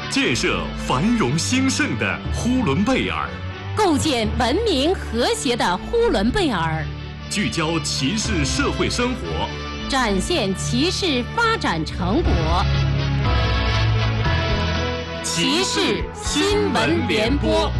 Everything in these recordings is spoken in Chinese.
建设繁荣兴盛的呼伦贝尔， 构建文明和谐的呼伦贝尔， 聚焦骑士社会生活， 展现骑士发展成果。骑士新闻联播。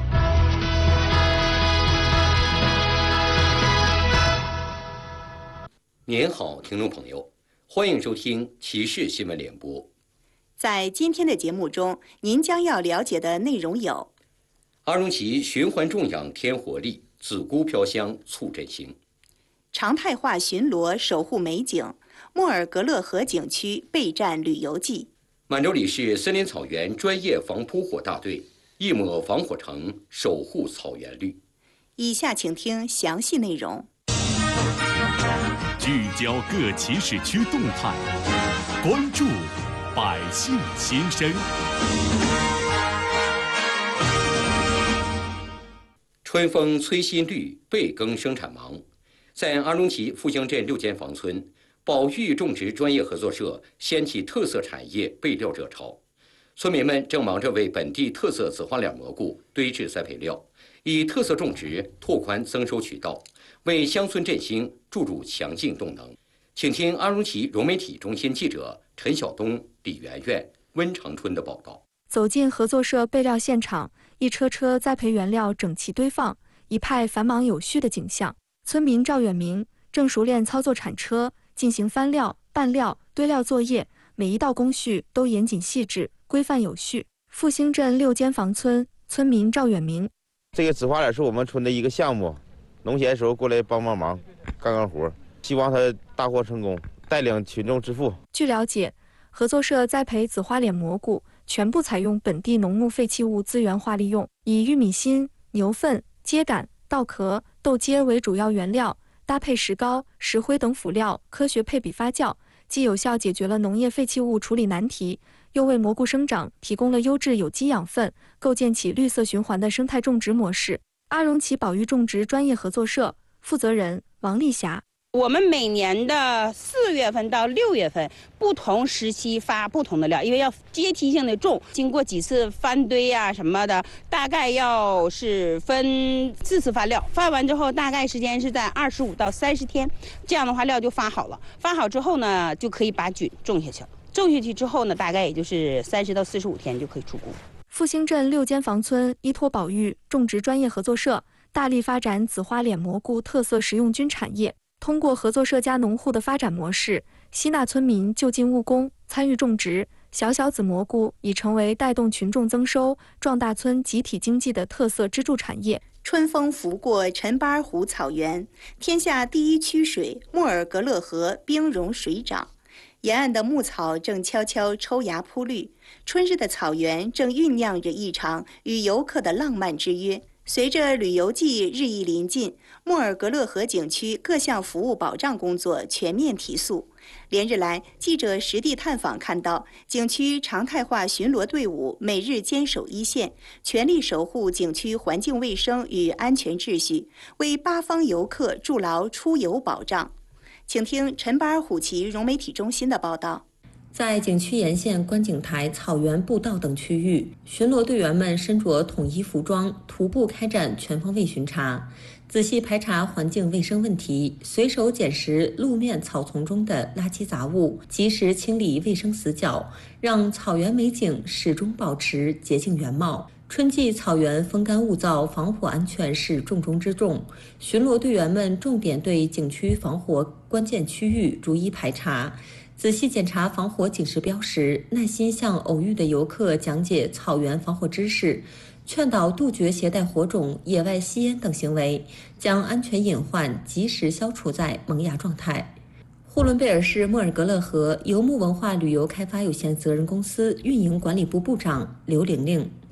您好，听众朋友，欢迎收听骑士新闻联播。 在今天的节目中，您将要了解的内容有： 阿荣旗循环种养添活力，紫菇飘香促振兴； 常态化巡逻守护美景，莫尔格勒河景区备战旅游季； 满洲里市森林草原专业防扑火大队一抹防火城，守护草原绿。 以下请听详细内容。 聚焦各骑士区动态，关注百姓心声。 春风催新绿，备耕生产忙。在阿荣旗复兴镇6间房村，保育种植专业合作社掀起特色产业备料热潮。村民们正忙着为本地特色紫花脸蘑菇堆置栽培料，以特色种植拓宽增收渠道，为乡村振兴注入强劲动能。请听阿荣旗融媒体中心记者陈晓东、李媛媛、温长春的报道。 走进合作社备料现场，一车车栽培原料整齐堆放，一派繁忙有序的景象。村民赵远明正熟练操作铲车，进行翻料、拌料、堆料作业，每一道工序都严谨细致、规范有序。复兴镇6间房村村民赵远明： 这个紫花脸是我们村的一个项目，农闲时候过来帮忙，干活，希望他大获成功，带领群众致富。 据了解，合作社栽培紫花脸蘑菇全部采用本地农牧废弃物资源化利用，以玉米芯、牛粪、秸秆、稻壳、豆秸为主要原料，搭配石膏、石灰等辅料，科学配比发酵，既有效解决了农业废弃物处理难题，又为蘑菇生长提供了优质有机养分，构建起绿色循环的生态种植模式。阿荣旗保育种植专业合作社负责人王丽霞： 我们每年的4月份到6月份不同时期发不同的料，因为要阶梯性的种，经过几次翻堆啊什么的，大概要是分4次发料，发完之后大概时间是在25到30天，这样的话料就发好了。发好之后呢，就可以把菌种下去了。种下去之后呢，大概也就是30到45天就可以出菇。 复兴镇6间房村依托保育种植专业合作社，大力发展紫花脸蘑菇特色食用菌产业。通过合作社加农户的发展模式，吸纳村民就近务工，参与种植，小小紫蘑菇已成为带动群众增收、壮大村集体经济的特色支柱产业。 春风拂过陈巴尔湖草原，天下第一曲水莫尔格勒河冰融水涨，沿岸的牧草正悄悄抽芽铺绿，春日的草原正酝酿着一场与游客的浪漫之约。随着旅游季日益临近，莫尔格勒河景区各项服务保障工作全面提速。连日来，记者实地探访看到，景区常态化巡逻队伍每日坚守一线，全力守护景区环境卫生与安全秩序，为八方游客筑牢出游保障。请听陈巴尔虎旗融媒体中心的报道。 在景区沿线观景台、草原步道等区域，巡逻队员们身着统一服装，徒步开展全方位巡查，仔细排查环境卫生问题，随手捡拾路面草丛中的垃圾杂物，及时清理卫生死角，让草原美景始终保持洁净原貌。春季草原风干物燥，防火安全是重中之重。巡逻队员们重点对景区防火关键区域逐一排查，仔细检查防火警示标识，耐心向偶遇的游客讲解草原防火知识，劝导杜绝携带火种、野外吸烟等行为，将安全隐患及时消除在萌芽状态。呼伦贝尔市莫尔格勒河游牧文化旅游开发有限责任公司运营管理部部长刘玲玲：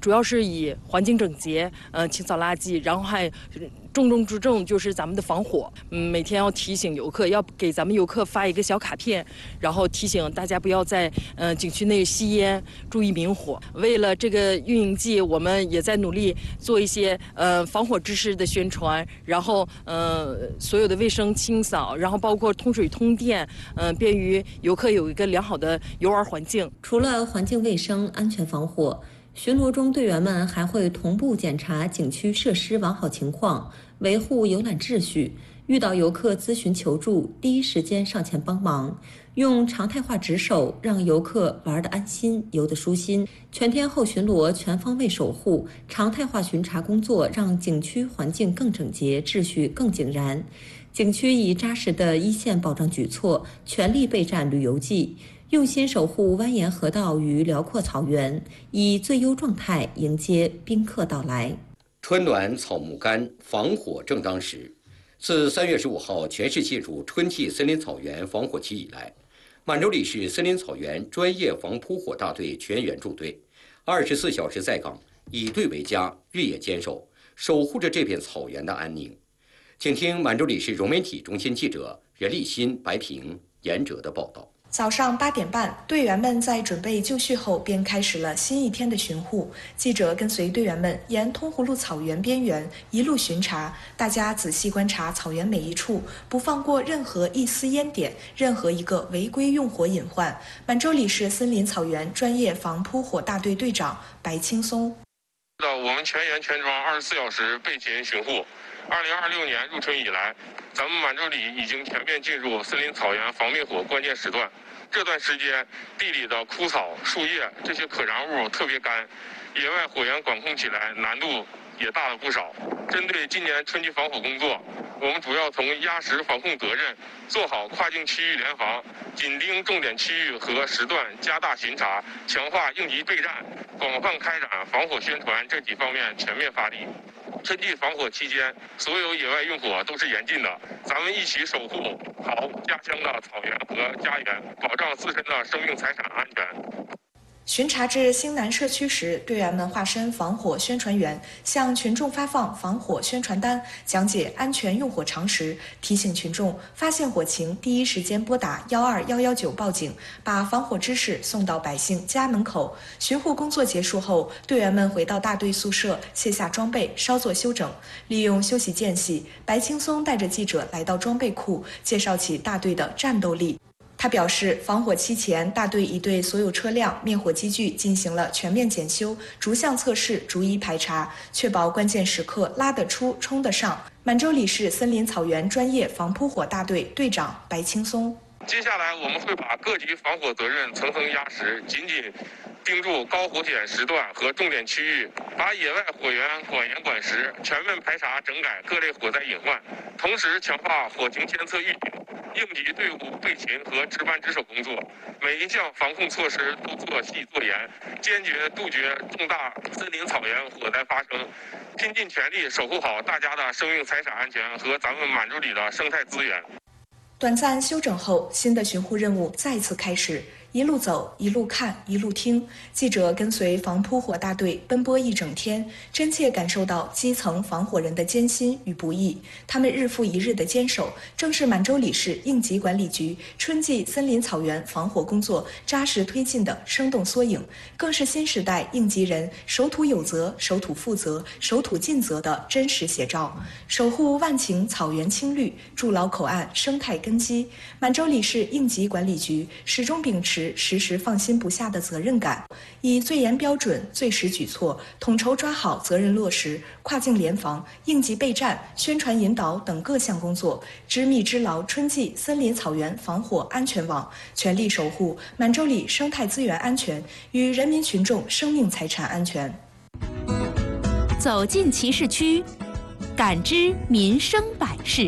主要是以环境整洁，清扫垃圾，然后还重中之重就是咱们的防火。每天要提醒游客，要给咱们游客发一个小卡片，然后提醒大家不要在景区内吸烟，注意明火。为了这个运营季，我们也在努力做一些防火知识的宣传，然后所有的卫生清扫，然后包括通水通电，便于游客有一个良好的游玩环境。 除了环境卫生、安全防火，巡逻中队员们还会同步检查景区设施完好情况，维护游览秩序。遇到游客咨询求助，第一时间上前帮忙，用常态化值守，让游客玩得安心，游得舒心。全天候巡逻，全方位守护，常态化巡查工作让景区环境更整洁，秩序更井然。景区以扎实的一线保障举措，全力备战旅游季，用心守护蜿蜒河道与辽阔草原，以最优状态迎接宾客到来。 春暖草木干，防火正当时。自3月15号全市进入春季森林草原防火期以来，满洲里市森林草原专业防扑火大队全员驻队，24小时在岗，以队为家，日夜坚守，守护着这片草原的安宁。请听满洲里市融媒体中心记者任立新、白平、严哲的报道。 早上8点半，队员们在准备就绪后，便开始了新一天的巡护。记者跟随队员们沿通葫芦草原边缘一路巡查，大家仔细观察草原每一处，不放过任何一丝烟点，任何一个违规用火隐患。满洲里市森林草原专业防扑火大队队长白青松： 我们全员全装24小时备勤巡护。2026年入春以来，咱们满洲里已经全面进入森林草原防灭火关键时段。这段时间，地里的枯草、树叶这些可燃物特别干，野外火源管控起来难度也大了不少。针对今年春季防火工作，我们主要从压实防控责任，做好跨境区域联防，紧盯重点区域和时段，加大巡查，强化应急备战，广泛开展防火宣传这几方面全面发力。春季防火期间，所有野外用火都是严禁的，咱们一起守护好家乡的草原和家园，保障自身的生命财产安全。 巡查至兴南社区时，队员们化身防火宣传员，向群众发放防火宣传单，讲解安全用火常识，提醒群众发现火情第一时间拨打12119报警，把防火知识送到百姓家门口。巡护工作结束后，队员们回到大队宿舍，卸下装备，稍作休整。利用休息间隙，白青松带着记者来到装备库，介绍起大队的战斗力。他表示，防火期前，大队已对所有车辆、灭火机具进行了全面检修，逐项测试，逐一排查，确保关键时刻拉得出、冲得上。满洲里市森林草原专业防扑火大队队长白青松： 接下来我们会把各级防火责任层层压实，紧紧盯住高火险时段和重点区域，把野外火源管严管实，全面排查整改各类火灾隐患，同时强化火情监测预警、应急队伍备勤和值班值守工作，每一项防控措施都做细做严，坚决杜绝重大森林草原火灾发生，拼尽全力守护好大家的生命财产安全和咱们满洲里的生态资源。 短暂休整后，新的巡护任务再次开始。一路走，一路看，一路听。记者跟随防扑火大队奔波一整天，真切感受到基层防火人的艰辛与不易。他们日复一日的坚守，正是满洲里市应急管理局春季森林草原防火工作扎实推进的生动缩影，更是新时代应急人守土有责、守土负责、守土尽责的真实写照。守护万顷草原青绿，筑牢口岸生态根基。满洲里市应急管理局始终秉持时时放心不下的责任感，以最严标准、最实举措，统筹抓好责任落实、跨境联防、应急备战、宣传引导等各项工作，织密织牢春季森林草原防火安全网，全力守护满洲里生态资源安全与人民群众生命财产安全。 走进其市区，感知民生百事。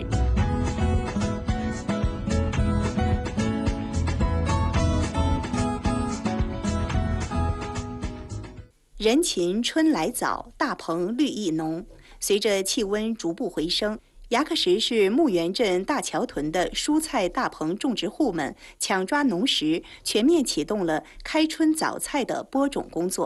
人勤春来早，大棚绿意浓。随着气温逐步回升，牙克石市木园镇大桥屯的蔬菜大棚种植户们抢抓农时，全面启动了开春早菜的播种工作。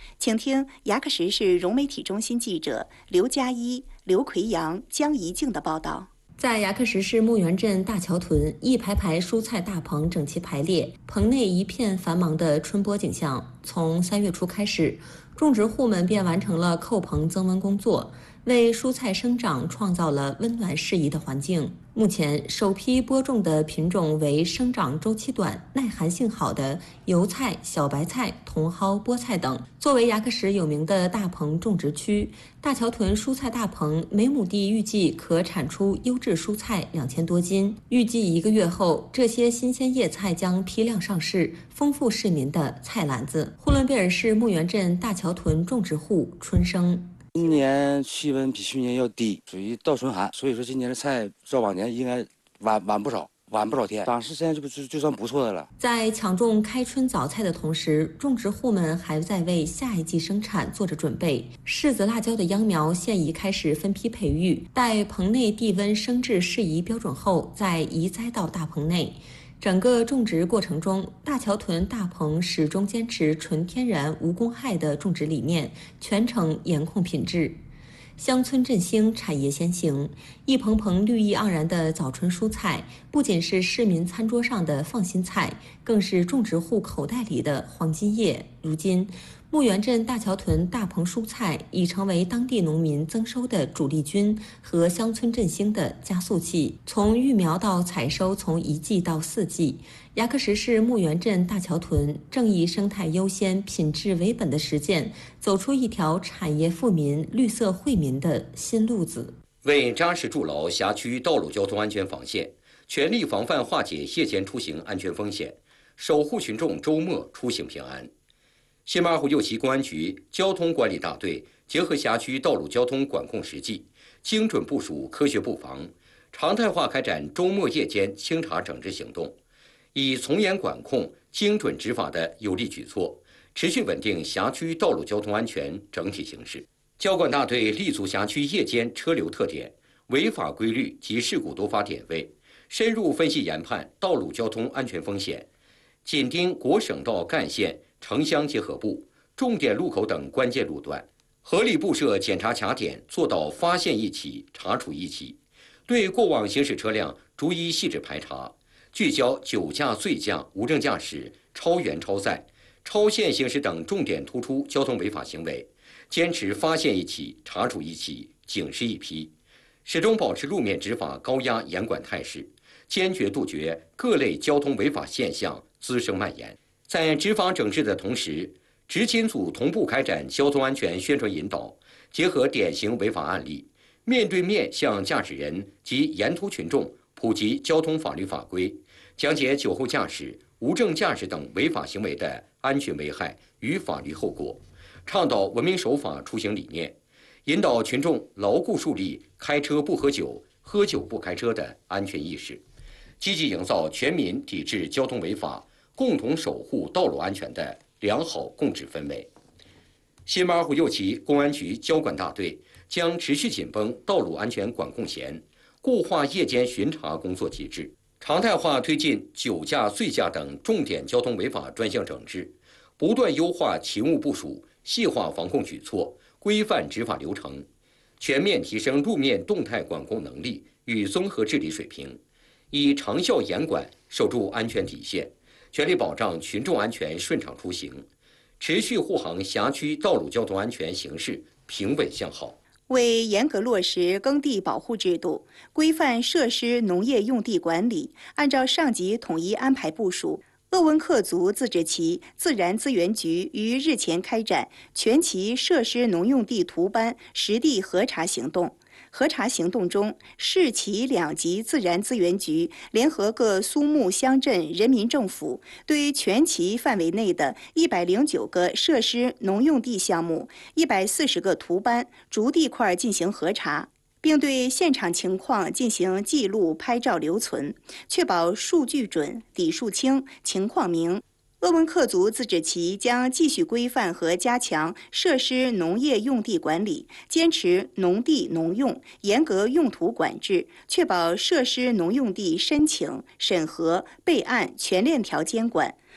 请听牙克石市融媒体中心记者刘佳一、刘奎阳、江怡静的报道。 在牙克石市木园镇大桥屯，一排排蔬菜大棚整齐排列，棚内一片繁忙的春播景象。从3月初开始，种植户们便完成了扣棚增温工作，为蔬菜生长创造了温暖适宜的环境。目前首批播种的品种为生长周期短、耐寒性好的油菜、小白菜、茼蒿、菠菜等。作为牙克石有名的大棚种植区，大桥屯蔬菜大棚每亩地预计可产出优质蔬菜2000多斤。预计1个月后，这些新鲜叶菜将批量上市，丰富市民的菜篮子。呼伦贝尔市木园镇大桥屯种植户春生。 今年气温比去年要低，属于倒春寒，所以说今年的菜照往年应该晚不少天，长时间就算不错的了。 在抢种开春早菜的同时，种植户们还在为下一季生产做着准备。柿子、辣椒的秧苗现已开始分批培育，待棚内地温升至适宜标准后，再移栽到大棚内。整个种植过程中，大桥屯大棚始终坚持纯天然无公害的种植理念，全程严控品质。乡村振兴，产业先行，一棚棚绿意盎然的早春蔬菜，不仅是市民餐桌上的放心菜，更是种植户口袋里的黄金叶。如今，木园镇大桥屯大棚蔬菜已成为当地农民增收的主力军和乡村振兴的加速器。从育苗到采收，从1季到4季，牙克石市木园镇大桥屯正以生态优先、品质为本的实践，走出一条产业富民、绿色惠民的新路子。 为扎实筑牢辖区道路交通安全防线，全力防范化解夜间出行安全风险，守护群众周末出行平安。新马尔湖右旗公安局交通管理大队结合辖区道路交通管控实际，精准部署科学布防，常态化开展周末夜间清查整治行动，以从严管控、精准执法的有力举措，持续稳定辖区道路交通安全整体形势。交管大队立足辖区夜间车流特点、违法规律及事故多发点位，深入分析研判道路交通安全风险，紧盯国省道干线、城乡结合部、重点路口等关键路段，合理布设检查卡点，做到发现一起、查处一起，对过往行驶车辆逐一细致排查，聚焦酒驾、醉驾、无证驾驶、超员超载、超限行驶等重点突出交通违法行为，坚持发现一起、查处一起、警示一批，始终保持路面执法高压严管态势，坚决杜绝各类交通违法现象滋生蔓延。在执法整治的同时，执勤组同步开展交通安全宣传引导，结合典型违法案例，面对面向驾驶人及沿途群众普及交通法律法规，讲解酒后驾驶、无证驾驶等违法行为的安全危害与法律后果，倡导文明守法出行理念，引导群众牢固树立开车不喝酒、喝酒不开车的安全意识，积极营造全民抵制交通违法、共同守护道路安全的良好共治氛围。新马尔湖右旗公安局交管大队将持续紧绷道路安全管控线，固化夜间巡查工作机制，常态化推进酒驾、醉驾等重点交通违法专项整治，不断优化勤务部署，细化防控举措，规范执法流程，全面提升路面动态管控能力与综合治理水平，以长效严管守住安全底线，全力保障群众安全顺畅出行，持续护航辖区道路交通安全形势平稳向好。 为严格落实耕地保护制度，规范设施农业用地管理，按照上级统一安排部署，鄂温克族自治旗自然资源局于日前开展全旗设施农用地图班实地核查行动。核查行动中，市旗2级自然资源局联合各苏木乡镇人民政府，对全旗范围内的109个设施农用地项目、140个图班逐地块进行核查，并对现场情况进行记录、拍照留存，确保数据准、底数清、情况明。鄂温克族自治旗将继续规范和加强设施农业用地管理，坚持农地农用，严格用途管制，确保设施农用地申请、审核、备案全链条监管。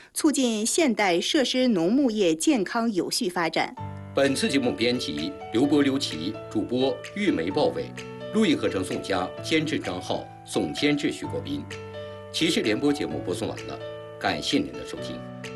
促进现代设施农牧业健康有序发展。 本次节目编辑刘波、刘琦，主播玉梅、鲍伟，录音合成宋佳，监制张浩，总监制徐国斌。骑士联播节目播送完了，感谢您的收听。